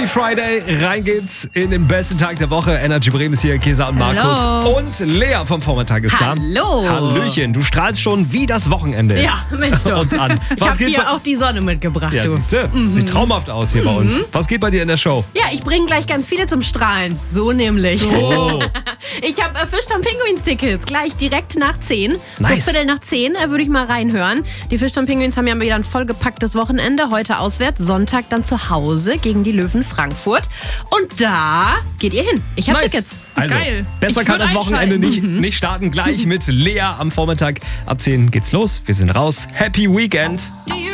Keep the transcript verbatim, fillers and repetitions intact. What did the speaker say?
Happy Friday, rein geht's in den besten Tag der Woche. Energy Bremen ist hier, Kesa und Markus. Hallo. Und Lea vom Vormittag ist Hallo. da. Hallöchen, du strahlst schon wie das Wochenende. Ja, Mensch doch. Uns an. Ich Was habe geht hier bei- auch die Sonne mitgebracht, Ja, du. siehste, Mhm. sieht traumhaft aus hier bei uns. Was geht bei dir in der Show? Ja, ich bringe gleich ganz viele zum Strahlen. So nämlich. Oh, Ich habe äh, Fischtown Pinguins Tickets gleich direkt nach zehn. Nice. So Viertel nach zehn äh, würde ich mal reinhören. Die Fischtown Pinguins haben ja wieder ein vollgepacktes Wochenende. Heute auswärts, Sonntag dann zu Hause gegen die Löwen Frankfurt. Und da geht ihr hin. Ich habe nice. Tickets. Also, Geil. besser Ich kann würd das Wochenende nicht, einschalten. nicht starten. Gleich mit Lea am Vormittag. Ab zehn geht's los. Wir sind raus. Happy Weekend. Do you